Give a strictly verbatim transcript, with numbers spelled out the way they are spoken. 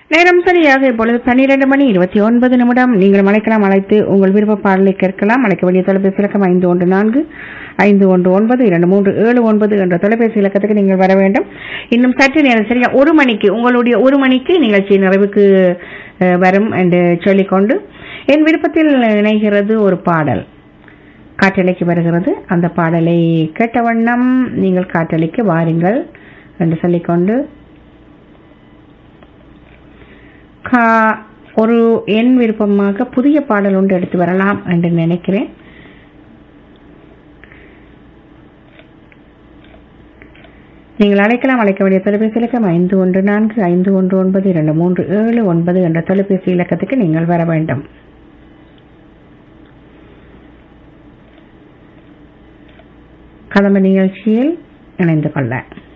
நேரம் சரியாக இப்பொழுது பன்னிரண்டு மணி இருபத்தி ஒன்பது நிமிடம். நீங்கள் அழைக்கலாம், அழைத்து உங்கள் விருப்ப பாடலை கேட்கலாம். அழைக்க வேண்டிய தொலைபேசி இலக்கம் ஐந்து ஒன்று நான்கு ஐந்து ஒன்று ஒன்பது இரண்டு மூன்று ஏழு ஒன்பது என்ற தொலைபேசி இலக்கத்துக்கு நீங்கள் வர வேண்டும். இன்னும் சற்று நேரம் சரியா ஒரு மணிக்கு உங்களுடைய ஒரு மணிக்கு நிகழ்ச்சி நிறைவுக்கு வரும் என்று சொல்லிக்கொண்டு என் விருப்பத்தில் இணைகிறது ஒரு பாடல் காற்றலைக்கு வருகிறது. அந்த பாடலை கேட்ட வண்ணம் நீங்கள் காற்றலைக்கு வாருங்கள் என்று சொல்லிக்கொண்டு ஒரு என் விருப்பமாக புதிய பாடல் ஒன்று எடுத்து வரலாம் என்று நினைக்கிறேன். நீங்கள் அழைக்கலாம், அழைக்க வேண்டிய தொலைபேசி இலக்கம் ஐந்து ஒன்று நான்கு ஐந்து ஒன்று ஒன்பது இரண்டு மூன்று ஏழு ஒன்பது என்ற தொலைபேசி இலக்கத்துக்கு நீங்கள் வர வேண்டும். கதம்ப நிகழ்ச்சியில் இணைந்து கொள்ள